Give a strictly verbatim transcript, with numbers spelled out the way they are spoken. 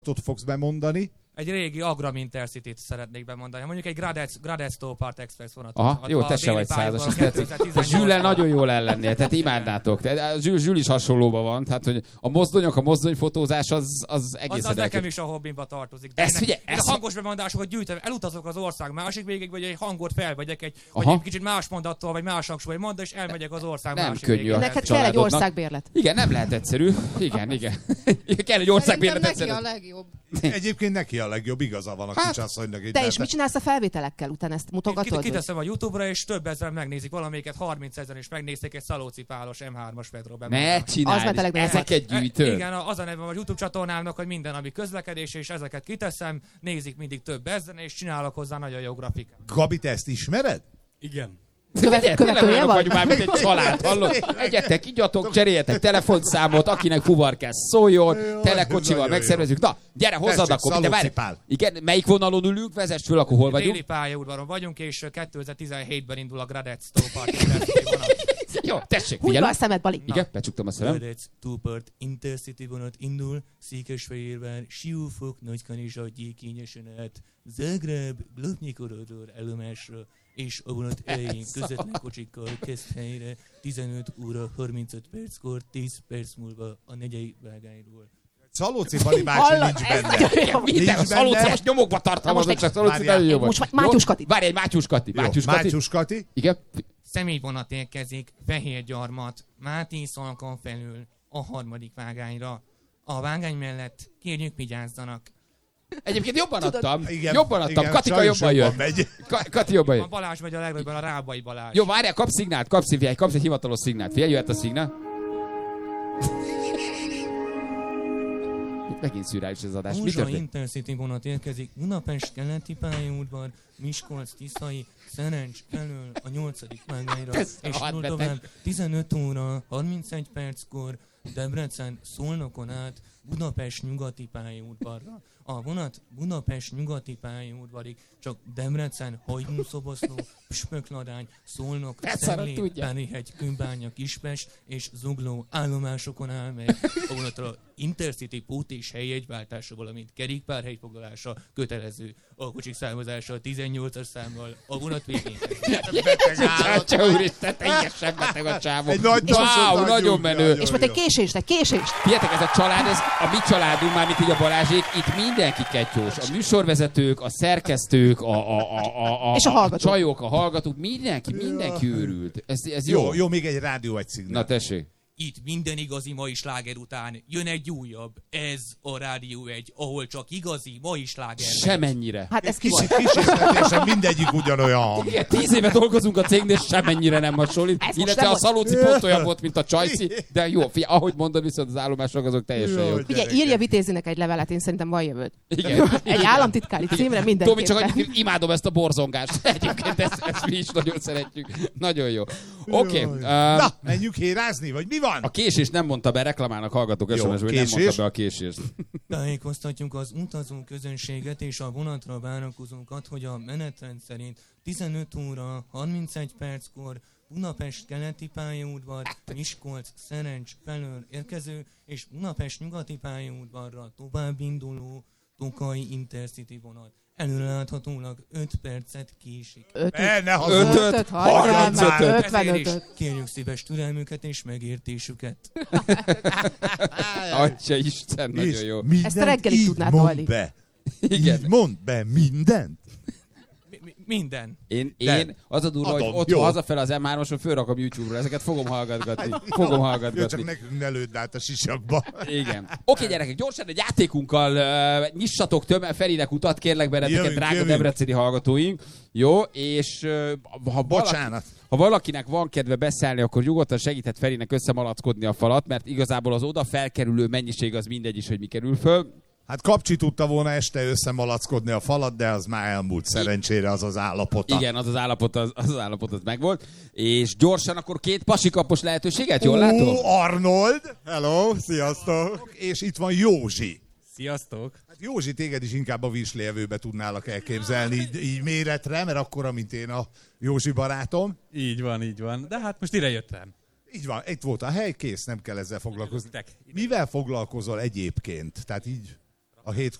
fogsz bemondani? Egy régi Agram Intercity-t szeretnék bemondani. Mondjuk egy Gradec, Gradec Towpart Express vonatot. Aha, jó, te se vagy százas, ez tetszik. Te Zsüllel nagyon jól ellennél, tehát imádnátok. Zsül, Zsül is hasonlóban van, tehát hogy a mozdonyok, a mozdonyfotózás az, az egészen... Az, az nekem is a hobbimba tartozik. De ez figyelj, ez a hangos bemondásokat gyűjtöm, elutazok az ország másik végig, vagy egy hangot felvegyek, egy, vagy egy kicsit más mondattól, vagy más hangsúly mondat, és elmegyek az ország nem másik végig. Neked kell egy országbérlet. Igen, nem lehet egyszerű. Igen, igen. Kell egy országbérlet egyszerű. Neki a legjobb. Egyébként neki a legjobb, igaza van a hát, kicsasszonynak. Te is mit csinálsz a felvételekkel? Utána ezt mutogatod? Kiteszem a YouTube-ra, és több ezeren megnézik valamelyiket, harminc ezeren is megnézték egy szalócipálos em hármas Pedro bemondást. Ne csinálj, ezeket gyűjtöd. Igen, az a neve a YouTube csatornámnak, hogy minden, ami közlekedés, és ezeket kiteszem, nézik mindig több ezeren, és csinálok hozzá nagyon jó grafikát. Gabi, te ezt ismered? Igen. Követ, követője van? Vagyunk már, mint egy család, hallod? Egyetek, igyatok, cseréljetek telefonszámot, akinek fuvarkász szóljon, telekocsival megszervezzük. Na, gyere, hozzad akkor, minden várj. Igen, melyik vonalon ülünk? Vezess föl, akkor hol vagyunk? Déli pályaudvaron vagyunk, és kétezer-tizenhétben indul a Gradec Towpart vonat. Jó, tessék, figyelj. Húzd be a szemed, Bali. Igen, becsuktam a szemem. Gradec Towpart Intercity vonat indul, Székesfehérvár, Siófok, Nagykanizsa, Gyékényesen át, Zágráb, Globnyi-Korodor állomásra, és a vonat elején közvetlen kocsikkal kezd helyre, tizenöt óra harmincöt perckor, tíz perc múlva a negyei vágányról. Szalóci Bali bácsi nincs benne. Minden a Szalóci most nyomokba tartalmazott, csak Szalóci nagyon jó volt. Most Mátyus Kati. Várj, egy Mátyus Kati. Mátyus Kati. Igen. Személyvonat érkezik, Fehérgyarmat, Máté Szalkon felül a harmadik vágányra. A vágány mellett kérjük, vigyázzanak. Egyébként jobban Tudod, adtam. Igen, jobban adtam. igen, Katika jobban jön. Megy. Ka- Kati jobban jön. A Balázs megy a legnagyobb, a Rábai Balázs. Jó, várjál, kapsz szignált, kapsz, figyelj, kapsz egy hivatalos szignált. Figyelj, jöhet a szignál. Megint szürreális ez az adás. Mi Múzsa történik? Intercity vonat érkezik, Budapest keleti pályaudvar, Miskolc, Tiszai, Szerencs felől a nyolcadik vágányra, és indul tovább tizenöt óra harmincegy perckor Debrecen Szolnokon át Budapest nyugati pályaudvarra. A vonat Budapest nyugati pályaudvarig csak Debrecen, Hajdú-Szoboszló, Püspökladány, Szolnok, Szemlén, Párihegy, Kőbánya, Kispest és Zugló állomásokon áll meg. A vonatra Intercity pót és helyjegyváltása, valamint kerékpárhelyfoglalása kötelező. A kocsik számozása tizennyolcas számmal a vonat végén. Csá, úristen, teljesen beteg a csávó. Egy nagy wow, nagyon menő. És most egy késést, egy késést. Figyeljetek, ez a család, ez a mi családunk, már mint így a Balázsék, itt mindenki kettős. A műsorvezetők, a szerkesztők, a, a, a, a, a, és a, a csajok, a hallgatók, mindenki, mindenki őrült. Ez, ez jó. Jó, jó, még egy rádió, egy szignál. Na tessék. Itt minden igazi mai sláger után jön egy újabb. Ez a Rádió egy, ahol csak igazi mai sláger. Semennyire. Hát ez ki volt? Kis és mindegyik ugyanolyan hang. Igen, tíz éve dolgozunk a cégnél, semennyire nem hasonlít. Ez Illetve a Szalóci pont olyan volt, mint a Csajci. De jó, figyelj, ahogy mondod, viszont az állomások azok teljesen jó. Figyelj, írja Vitézinek egy levelet, én szerintem van jövőd. Igen. Egy államtitkári címre mindenképpen. Tomi, csak annyit, imádom ezt a borzongást. Egyébként ezt, ezt mi is nagyon szeretjük. Nagyon jó. Oké. Okay, uh, Na, menjünk hérázni, vagy mi van? A késés nem mondta be, reklamálnak hallgatók es em es-ből, nem mondta be a késést. Tájékoztatjuk az utazó közönséget és a vonatra várakozókat, hogy a menetrend szerint tizenöt óra harmincegy perckor Budapest keleti pályaudvar, Miskolc, Szerencs felől érkező és Budapest nyugati pályaudvarra tovább induló Tokaj Intercity vonat. Előreláthatólag öt percet késik. ötöt, harmincötöt, ötvenötöt. Kérjük szíves türelmüket és megértésüket. Atya Isten, nagyon jó. Ezt a reggelig tudnád hallni. Be. Igen. Így mondd be mindent. Minden. Én, én az a durva, hogy otthon hazafele az em hármason fölrakom YouTube-ra, ezeket fogom hallgatgatni. Fogom hallgatgatni. Jó, csak nekünk ne lőd át a sisakba. Igen. Oké, okay, gyerekek, gyorsan egy játékunkkal uh, nyissatok tömeg Ferinek utat, kérlek benneteket, jövünk, drága jövünk. debreceni hallgatóink. Jó, és uh, ha, Bocsánat. valaki, ha valakinek van kedve beszállni, akkor nyugodtan segíthet Ferinek összemalackodni a falat, mert igazából az oda felkerülő mennyiség az mindegy is, hogy mi kerül föl. Hát Kapcsi tudta volna este összemalackodni a falat, de az már elmúlt szerencsére az az állapota. Igen, az az állapot, az, az, az állapot az megvolt. És gyorsan akkor két pasikapos lehetőséget, jól látom? Ó, Arnold! Hello, sziasztok! És itt van Józsi. Sziasztok! Hát Józsi, téged is inkább a Vislejevőbe tudnálak elképzelni, így, így méretre, mert akkora, mint én a Józsi barátom. Így van, így van. De hát most ide jöttem. Így van, itt volt a hely, kész, nem kell ezzel foglalkozni. Mivel foglalkozol egyébként? Tehát így... a hét